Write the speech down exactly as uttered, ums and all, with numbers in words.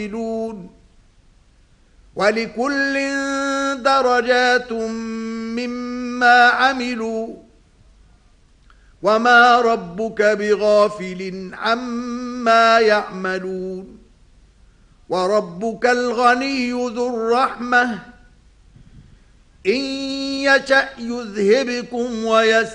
ولكل درجات مما عملوا وما ربك بغافل عما يعملون وربك الغني ذو الرحمة إن يشأ يذهبكم ويستغفر